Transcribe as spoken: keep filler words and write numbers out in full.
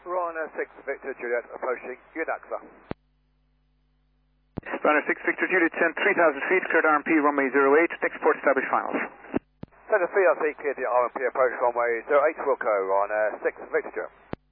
Runner six Victor Juliet approaching Unaxa. Runner six Victor Juliet, ten three thousand feet, cleared R M P, runway zero eight, next port establish finals. Center three R C cleared the R M P approach runway zero eight Wilco on uh, six Victor Juliet.